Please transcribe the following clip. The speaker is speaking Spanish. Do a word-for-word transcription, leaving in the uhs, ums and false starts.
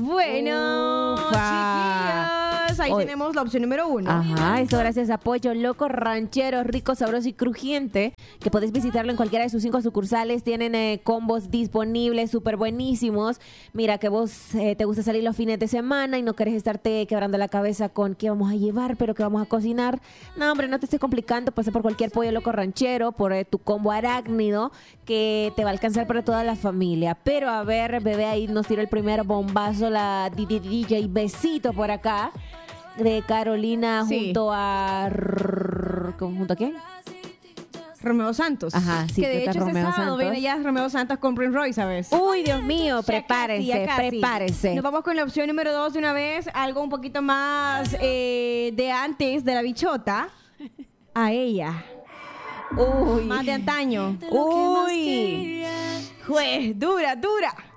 Bueno, Ufa. chiquillos, ahí Hoy- tenemos la opción número uno. Ajá, esto gracias a Pollo Loco Ranchero, rico, sabroso y crujiente, que podéis visitarlo en cualquiera de sus cinco sucursales. Tienen eh, combos disponibles, súper buenísimos. Mira, que vos eh, te gusta salir los fines de semana y no querés estarte quebrando la cabeza con qué vamos a llevar, pero qué vamos a cocinar. No, hombre, no te estés complicando. Pasa por cualquier Pollo Loco Ranchero, por eh, tu combo arácnido, que te va a alcanzar para toda la familia. Pero a ver, bebé, ahí nos tiró el primer bombazo, la D J Besito por acá, de Carolina Sí. junto a... ¿Junto a quién? Romeo Santos. Ajá, sí, que de creo que hecho este Romeo sábado Santos. viene ya Romeo Santos con Prince Royce, ¿sabes? Uy, Dios mío, Ya prepárense, casi, ya casi. prepárense. Nos vamos con la opción número dos de una vez, algo un poquito más eh, de antes de la bichota. A ella. Uy. Más de antaño. Uy. Juez, dura, dura.